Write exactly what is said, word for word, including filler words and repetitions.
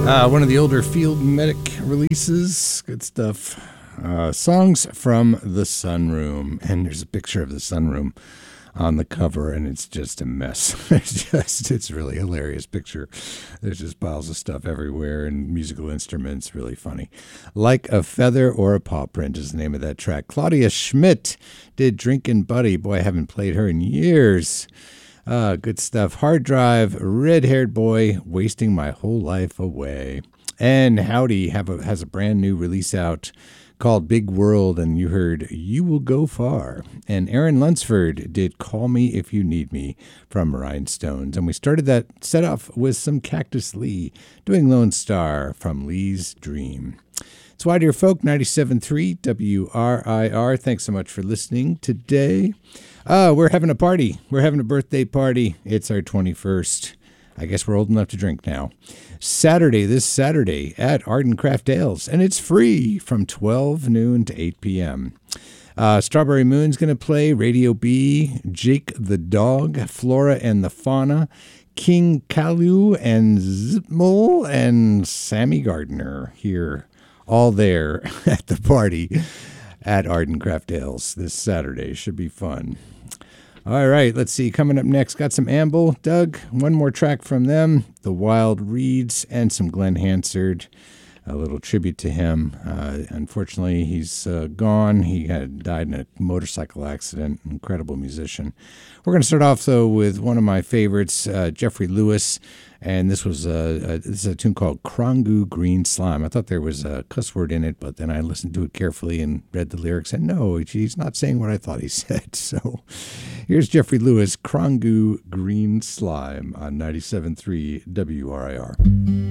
Uh, one of the older Field Medic releases. Good stuff. Uh, songs from the Sunroom. And there's a picture of the Sunroom on the cover, and it's just a mess. It's just, it's really a hilarious picture. There's just piles of stuff everywhere and musical instruments. Really funny. Like a Feather or a Paw Print is the name of that track. Claudia Schmidt did Drinkin' Buddy. Boy, I haven't played her in years. Uh, good stuff. Hard Drive, Red-Haired Boy, Wasting My Whole Life Away. And Howdy have a, has a brand new release out called Big World, and you heard You Will Go Far. And Aaron Lunsford did Call Me If You Need Me from Rhinestones. And we started that set off with some Cactus Lee doing Lone Star from Lee's Dream. It's Why Dear Folk, ninety-seven point three W R I R. Thanks so much for listening today. Uh, we're having a party. We're having a birthday party. It's our twenty-first. I guess we're old enough to drink now. Saturday, this Saturday at Arden Craft Ales. And it's free from twelve noon to eight p.m. Uh, Strawberry Moon's going to play, Radio B, Jake the Dog, Flora and the Fauna, King Kalu and Zipmul, and Sammy Gardner here. All there at the party at Arden Craft Ales this Saturday. Should be fun. All right, let's see. Coming up next, got some Amble. Doug, one more track from them, The Wild Reeds, and some Glenn Hansard. A little tribute to him. Uh, unfortunately, he's uh, gone. He had died in a motorcycle accident. Incredible musician. We're going to start off, though, with one of my favorites, uh, Jeffrey Lewis. And this was a, a, this is a tune called Krongu Green Slime. I thought there was a cuss word in it, but then I listened to it carefully and read the lyrics. And no, he's not saying what I thought he said. So here's Jeffrey Lewis, Krongu Green Slime on ninety-seven point three W R I R.